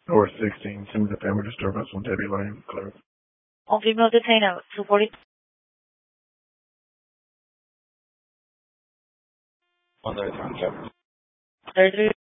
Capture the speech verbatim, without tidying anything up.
Or sixteen, send me the family disturbance on Debbie Lane, clear. On female detainee, two forty. On the concept. thirty-three.